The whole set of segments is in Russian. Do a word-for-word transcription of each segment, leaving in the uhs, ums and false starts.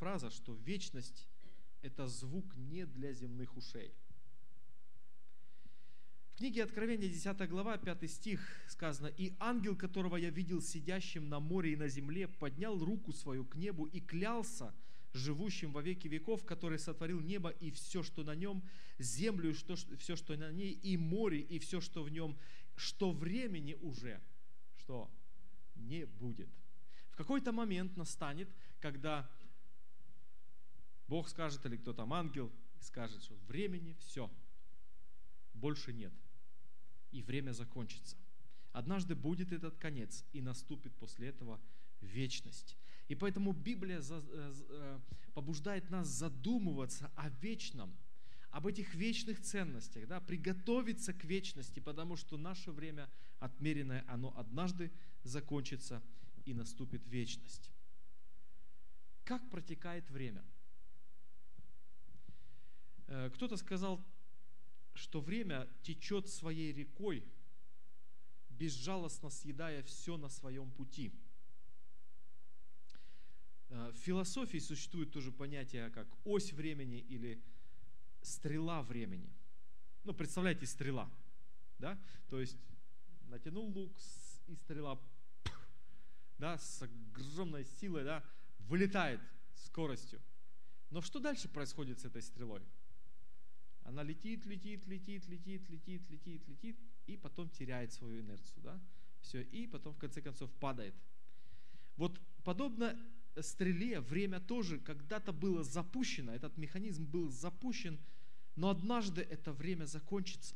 фраза, что вечность – это звук не для земных ушей. В книге Откровения, десятая глава, пятый стих сказано: «И ангел, которого я видел сидящим на море и на земле, поднял руку свою к небу и клялся живущим во веки веков, который сотворил небо и все, что на нем, землю и что, все, что на ней, и море, и все, что в нем, что времени уже, что не будет». В какой-то момент настанет, когда Бог скажет, или кто там, ангел, скажет, что времени все, больше нет, и время закончится. Однажды будет этот конец, и наступит после этого вечность. И поэтому Библия побуждает нас задумываться о вечном, об этих вечных ценностях, да, приготовиться к вечности, потому что наше время отмеренное, оно однажды закончится, и наступит вечность. Как протекает время? Кто-то сказал, что время течет своей рекой, безжалостно съедая все на своем пути. В философии существует тоже понятие, как ось времени или стрела времени. Ну, представляете, стрела, да? То есть натянул лук, и стрела, да, с огромной силой, да, вылетает скоростью. Но что дальше происходит с этой стрелой? Она летит, летит, летит, летит, летит, летит, летит, и потом теряет свою инерцию, да? Все, и потом в конце концов падает. Вот подобно стреле время тоже когда-то было запущено, этот механизм был запущен, но однажды это время закончится.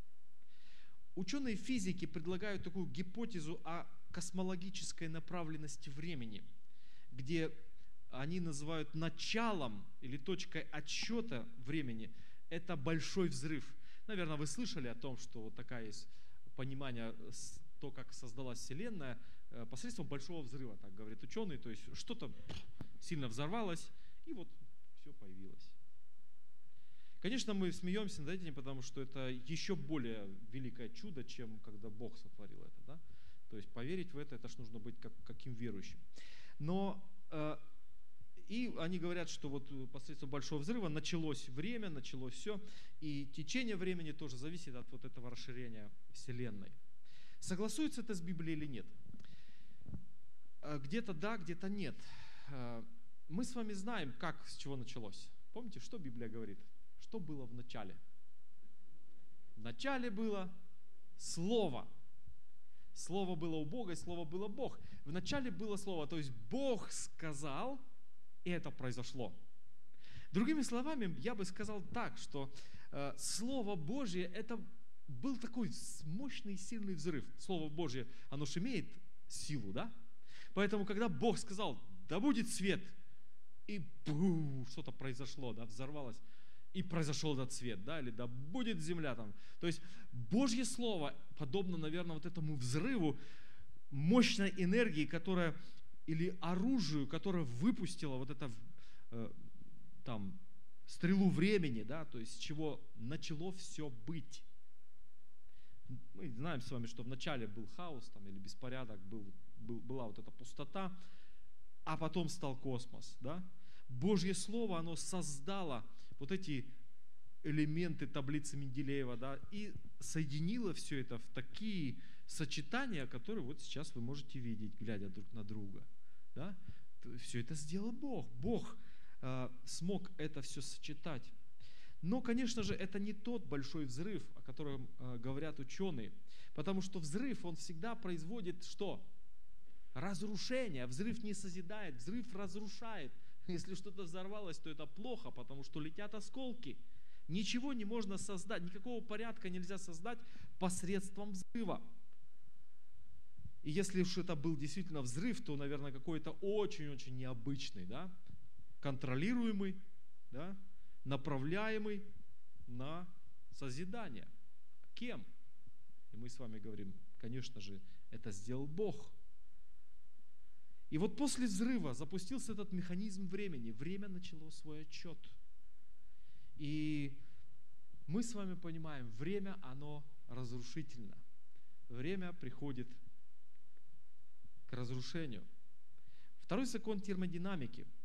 Ученые физики предлагают такую гипотезу о космологической направленности времени, где они называют началом или точкой отсчета времени это большой взрыв. Наверное, вы слышали о том, что вот такая есть понимание, то, как создалась Вселенная, посредством большого взрыва, так говорит ученый, то есть что-то сильно взорвалось, и вот все появилось. Конечно, мы смеемся над этим, потому что это еще более великое чудо, чем когда Бог сотворил это, да? То есть поверить в это, это ж нужно быть как, каким верующим. Но э, и они говорят, что вот посредством большого взрыва началось время, началось все, и течение времени тоже зависит от вот этого расширения Вселенной. Согласуется это с Библией или нет? Где-то да, где-то нет. Мы с вами знаем, как, с чего началось. Помните, что Библия говорит? Что было в начале? В начале было Слово. Слово было у Бога, и Слово было Бог. В начале было Слово, то есть Бог сказал, и это произошло. Другими словами, я бы сказал так, что э, Слово Божье, это был такой мощный, сильный взрыв. Слово Божье, оно же имеет силу, да? Поэтому, когда Бог сказал, да будет свет, и бу, что-то произошло, да, взорвалось, и произошел этот свет, да, или да будет земля там. То есть Божье Слово подобно, наверное, вот этому взрыву мощной энергии, которая, или оружию, которое выпустило вот это э, там стрелу времени, да, то есть с чего начало все быть. Мы знаем с вами, что вначале был хаос там, или беспорядок, был, был, была вот эта пустота, а потом стал космос, да. Божье Слово, оно создало вот эти элементы таблицы Менделеева, да, и соединило все это в такие сочетания, которые вот сейчас вы можете видеть, глядя друг на друга. Да? Все это сделал Бог. Бог э, смог это все сочетать. Но, конечно же, это не тот большой взрыв, о котором э, говорят ученые, потому что взрыв, он всегда производит что? Разрушение. Взрыв не созидает, взрыв разрушает. Если что-то взорвалось, то это плохо, потому что летят осколки. Ничего не можно создать, никакого порядка нельзя создать посредством взрыва. И если уж это был действительно взрыв, то, наверное, какой-то очень-очень необычный, да? Контролируемый, да? Направляемый на созидание. Кем? И мы с вами говорим, конечно же, это сделал Бог. И вот после взрыва запустился этот механизм времени. Время начало свой отчет. И мы с вами понимаем, время, оно разрушительно. Время приходит к разрушению. Второй закон термодинамики